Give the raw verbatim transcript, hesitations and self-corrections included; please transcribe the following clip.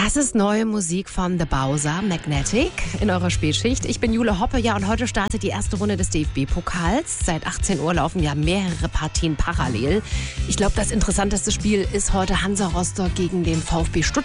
Das ist neue Musik von The Bowser, Magnetic, in eurer Spätschicht. Ich bin Jule Hoppe, ja, und heute startet die erste Runde des D F B-Pokals. Seit achtzehn Uhr laufen ja mehrere Partien parallel. Ich glaube, das interessanteste Spiel ist heute Hansa Rostock gegen den VfB Stuttgart.